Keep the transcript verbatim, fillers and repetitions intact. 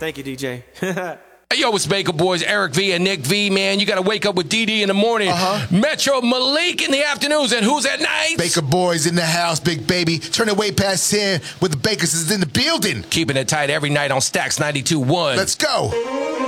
Thank you, D J. Hey, yo, it's Baker Boys, Eric V and Nick V, man. You got to wake up with D D in the morning. Uh-huh. Metro Malik in the afternoons. And who's at night? Baker Boys in the house, big baby. Turn it way past ten with the Bakers is in the building. Keeping it tight every night on Stacks ninety-two point one. Let's go.